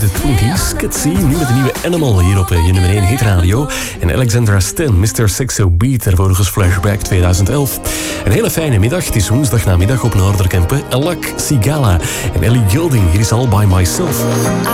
De Twinkies, Skitsy, nu met de nieuwe Animal hier op je nummer 1 Hit Radio. En Alexandra Stan, Mr. Sexo Beat, daarvoor Flashback 2011. Een hele fijne middag, het is woensdagnamiddag op Noorderkempen. Alak Sigala en Ellie Goulding, hier is All By Myself.